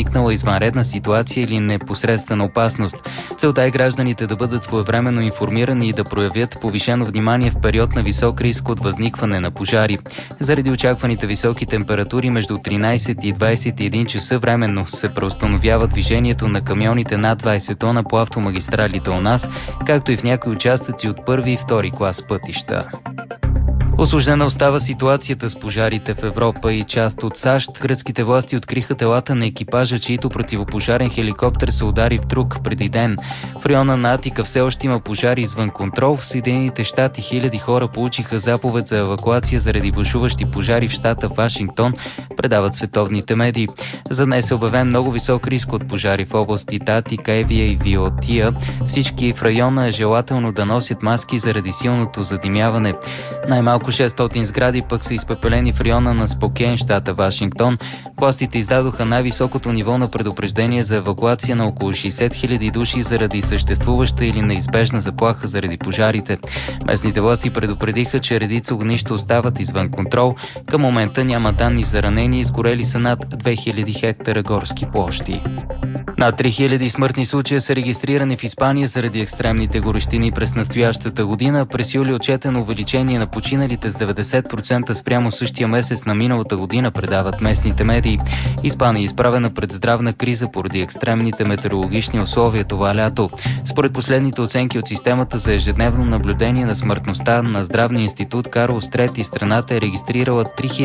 възникнала извънредна ситуация или непосредствена опасност. Целта е гражданите да бъдат своевременно информирани и да проявят повишено внимание в период на висок риск от възникване на пожари. Заради очакваните високи температури между 13 и 21 часа временно се преустановява движението на камионите над 20 тона по автомагистралите у нас, както и в някои участъци от първи и втори клас пътища. Усложнена остава ситуацията с пожарите в Европа и част от САЩ. Гръцките власти откриха телата на екипажа, чието противопожарен хеликоптер се удари в друг преди ден. В района на Атика все още има пожари извън контрол. В Съединените щати хиляди хора получиха заповед за евакуация заради бушуващи пожари в щата Вашингтон, предават световните медии. За днес е обявен много висок риск от пожари в областите Атика, Евия и Виотия. Всички в района е желателно да носят маски заради силното задимяване. Най-малко 600 сгради пък са изпепелени в района на Спокейн, щата Вашингтон. Властите издадоха най-високото ниво на предупреждение за евакуация на около 60 000 души заради съществуваща или неизбежна заплаха заради пожарите. Местните власти предупредиха, че редица огнища остават извън контрол. Към момента няма данни за ранени, изгорели са над 2000 хектара горски площи. Над 3000 смъртни случая са регистрирани в Испания заради екстремните горещини през настоящата година. През юли отчетено увеличение на починалите с 90% спрямо същия месец на миналата година, предават местните медии. Испания е изправена пред здравна криза поради екстремните метеорологични условия това лято. Според последните оценки от системата за ежедневно наблюдение на смъртността на Здравния институт Карлос III, страната е регистрирала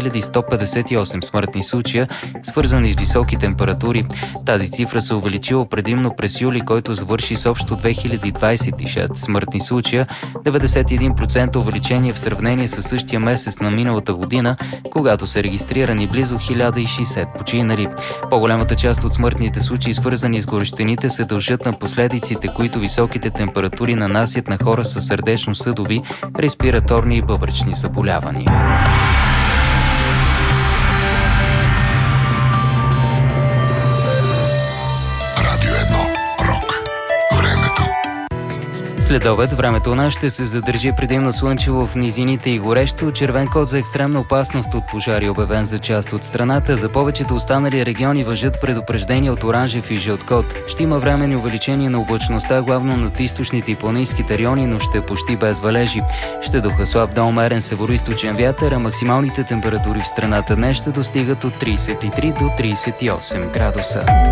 3158 смъртни случая, свързани с високи температури. Тази цифра се увеличило предимно през юли, който завърши с общо 2026 смъртни случая, 91% увеличение в сравнение с същия месец на миналата година, когато са регистрирани близо 1060 починали. По-голямата част от смъртните случаи, свързани с горещините, се дължат на последиците, които високите температури нанасят на хора с сърдечно-съдови, респираторни и бъбречни заболявания. След обед времето у нас ще се задържи предимно слънчево в низините и горещо. Червен код за екстремна опасност от пожари обявен за част от страната. За повечето останали региони важат предупреждения от оранжев и жълт код. Ще има временни увеличение на облачността, главно над източните и планинските райони, но ще почти без валежи. Ще духа слаб до умерен североизточен вятър, а максималните температури в страната днес ще достигат от 33 до 38 градуса.